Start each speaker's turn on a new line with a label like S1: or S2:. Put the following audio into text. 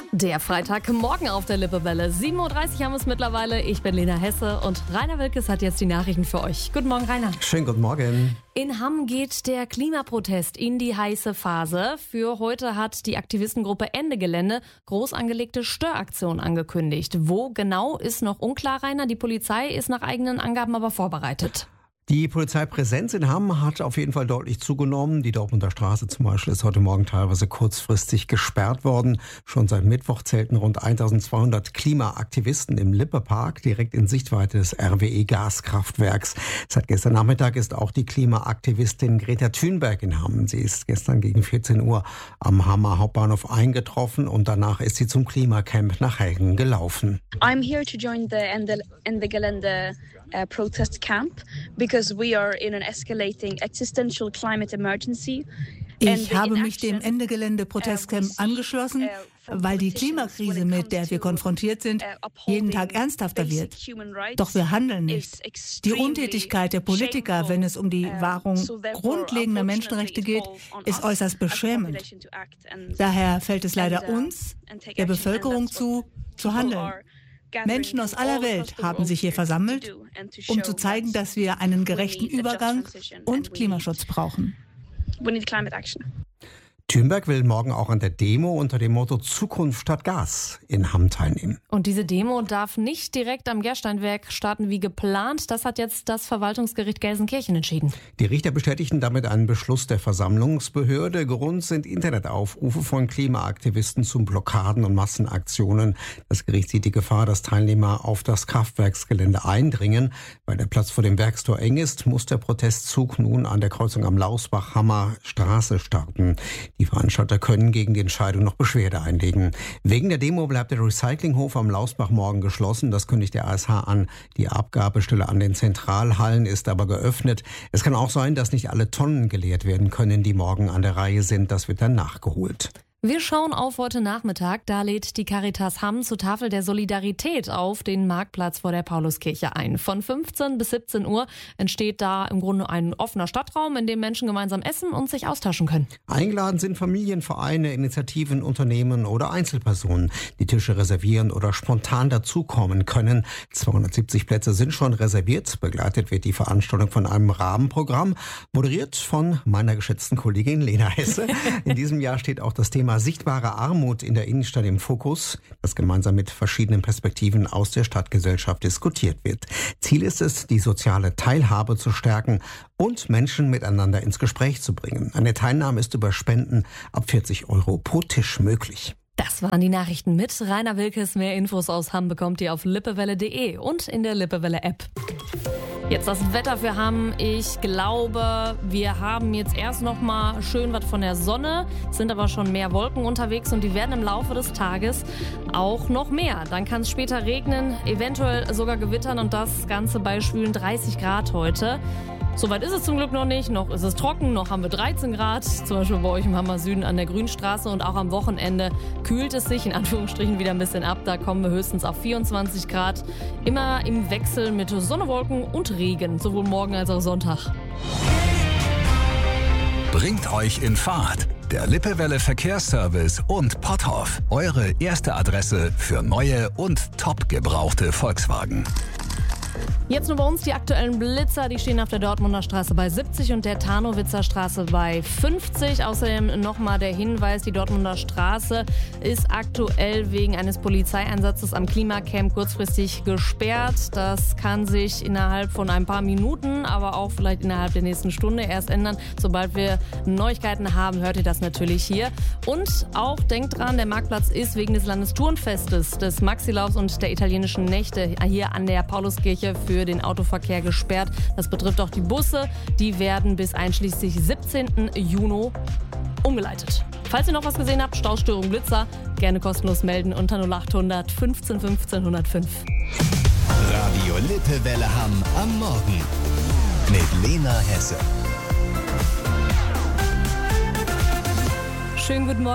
S1: Der Freitagmorgen auf der Lippewelle. 7.30 Uhr haben wir es mittlerweile. Ich bin Lena Hesse und Rainer Wilkes hat jetzt die Nachrichten für euch. Guten Morgen, Rainer.
S2: Schönen guten Morgen.
S1: In Hamm geht der Klimaprotest in die heiße Phase. Für heute hat die Aktivistengruppe Ende Gelände groß angelegte Störaktion angekündigt. Wo genau ist noch unklar, Rainer. Die Polizei ist nach eigenen Angaben aber vorbereitet.
S2: Die Polizeipräsenz in Hamm hat auf jeden Fall deutlich zugenommen. Die Dortmunder Straße zum Beispiel ist heute Morgen teilweise kurzfristig gesperrt worden. Schon seit Mittwoch zählten rund 1200 Klimaaktivisten im Lippe-Park direkt in Sichtweite des RWE-Gaskraftwerks. Seit gestern Nachmittag ist auch die Klimaaktivistin Greta Thunberg in Hamm. Sie ist gestern gegen 14 Uhr am Hammer Hauptbahnhof eingetroffen und danach ist sie zum Klimacamp nach Helgen gelaufen.
S3: I'm here to join the Ende Gelände protest camp because we are in an escalating existential climate emergency.
S4: Ich habe mich dem Ende Gelände Protestcamp angeschlossen, weil die Klimakrise, mit der wir konfrontiert sind, jeden Tag ernsthafter wird. Doch wir handeln nicht. Die Untätigkeit der Politiker, wenn es um die Wahrung grundlegender Menschenrechte geht, ist äußerst beschämend. Daher fällt es leider uns, der Bevölkerung zu handeln. Menschen aus aller Welt haben sich hier versammelt, um zu zeigen, dass wir einen gerechten Übergang und Klimaschutz brauchen.
S3: We need climate action.
S2: Thunberg will morgen auch an der Demo unter dem Motto Zukunft statt Gas in Hamm teilnehmen.
S1: Und diese Demo darf nicht direkt am Gersteinwerk starten wie geplant. Das hat jetzt das Verwaltungsgericht Gelsenkirchen entschieden.
S2: Die Richter bestätigten damit einen Beschluss der Versammlungsbehörde. Grund sind Internetaufrufe von Klimaaktivisten zu Blockaden und Massenaktionen. Das Gericht sieht die Gefahr, dass Teilnehmer auf das Kraftwerksgelände eindringen. Weil der Platz vor dem Werkstor eng ist, muss der Protestzug nun an der Kreuzung am Lausbach-Hammer Straße starten. Die Veranstalter können gegen die Entscheidung noch Beschwerde einlegen. Wegen der Demo bleibt der Recyclinghof am Lausbach morgen geschlossen. Das kündigt der ASH an. Die Abgabestelle an den Zentralhallen ist aber geöffnet. Es kann auch sein, dass nicht alle Tonnen geleert werden können, die morgen an der Reihe sind. Das wird dann nachgeholt.
S1: Wir schauen auf heute Nachmittag. Da lädt die Caritas Hamm zur Tafel der Solidarität auf den Marktplatz vor der Pauluskirche ein. Von 15 bis 17 Uhr entsteht da im Grunde ein offener Stadtraum, in dem Menschen gemeinsam essen und sich austauschen können.
S2: Eingeladen sind Familien, Vereine, Initiativen, Unternehmen oder Einzelpersonen, die Tische reservieren oder spontan dazukommen können. 270 Plätze sind schon reserviert. Begleitet wird die Veranstaltung von einem Rahmenprogramm, moderiert von meiner geschätzten Kollegin Lena Hesse. In diesem Jahr steht auch das Thema sichtbare Armut in der Innenstadt im Fokus, das gemeinsam mit verschiedenen Perspektiven aus der Stadtgesellschaft diskutiert wird. Ziel ist es, die soziale Teilhabe zu stärken und Menschen miteinander ins Gespräch zu bringen. Eine Teilnahme ist über Spenden ab 40 € pro Tisch möglich.
S1: Das waren die Nachrichten mit Rainer Wilkes. Mehr Infos aus Hamm bekommt ihr auf lippewelle.de und in der Lippewelle-App. Jetzt das Wetter für Hamm. Ich glaube, wir haben jetzt erst noch mal schön was von der Sonne, sind aber schon mehr Wolken unterwegs und die werden im Laufe des Tages auch noch mehr. Dann kann es später regnen, eventuell sogar gewittern und das Ganze bei schwülen 30 Grad heute. Soweit ist es zum Glück noch nicht. Noch ist es trocken, noch haben wir 13 Grad. Zum Beispiel bei euch im Hammer Süden an der Grünstraße. Und auch am Wochenende kühlt es sich in Anführungsstrichen wieder ein bisschen ab. Da kommen wir höchstens auf 24 Grad. Immer im Wechsel mit Sonne, Wolken und Regen. Sowohl morgen als auch Sonntag.
S5: Bringt euch in Fahrt. Der Lippewelle Verkehrsservice und Potthoff. Eure erste Adresse für neue und top gebrauchte Volkswagen.
S1: Jetzt nur bei uns die aktuellen Blitzer, die stehen auf der Dortmunder Straße bei 70 und der Tarnowitzer Straße bei 50. Außerdem nochmal der Hinweis, die Dortmunder Straße ist aktuell wegen eines Polizeieinsatzes am Klimacamp kurzfristig gesperrt. Das kann sich innerhalb von ein paar Minuten, aber auch vielleicht innerhalb der nächsten Stunde erst ändern. Sobald wir Neuigkeiten haben, hört ihr das natürlich hier. Und auch denkt dran, der Marktplatz ist wegen des Landesturnfestes, des Maxilaufs und der italienischen Nächte hier an der Pauluskirche für den Autoverkehr gesperrt. Das betrifft auch die Busse. Die werden bis einschließlich 17. Juni umgeleitet. Falls ihr noch was gesehen habt, Staustörung, Blitzer, gerne kostenlos melden unter 0800 15 15 105.
S5: Radio Lippewelle Hamm am Morgen mit Lena Hesse.
S1: Schönen guten Morgen.